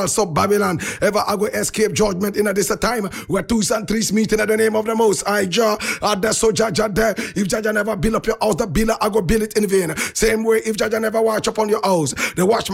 also Babylon. Ever I go escape judgment in a this time where twos and threes meet in the name of the most high Jah. That's so Jaja there. If Jaja never build up your house, the builder I go build it in vain. Same way if Jaja never watch upon your house, the watchman